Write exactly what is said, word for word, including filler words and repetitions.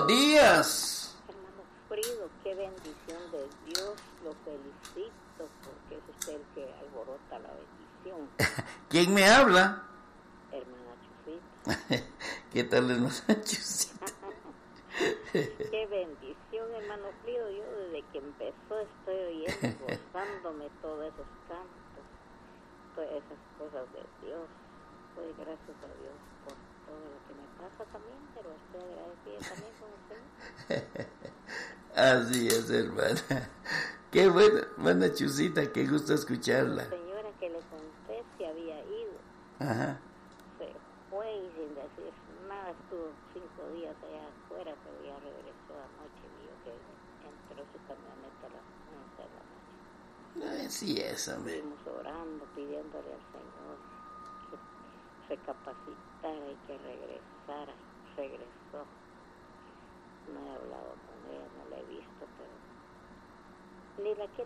días. Hermano Frido, qué bendición de Dios, lo felicito porque es usted el que alborota la bendición. ¿Quién me habla? Hermana Chusita. ¿Qué tal, hermana Chusita? Qué bendición, hermano Frido. Yo desde que empezó estoy oyendo, gozándome todos esos cantos, todas esas cosas de Dios. Doy gracias a Dios por todo lo que me pasa también, pero estoy agradecida también con usted. Así es, hermana. Qué buena, buena Chusita, qué gusto escucharla. La señora que le conté se había ido. Ajá. Se fue y sin decir nada, estuvo cinco días allá afuera, pero ya regresó anoche, vio que entró su camioneta a las once de la noche. Así es, hombre. Estuvimos orando, pidiéndole al Señor que recapacitara y que regresara. Regresó. No he hablado con ella, no la he visto, pero ni la quiero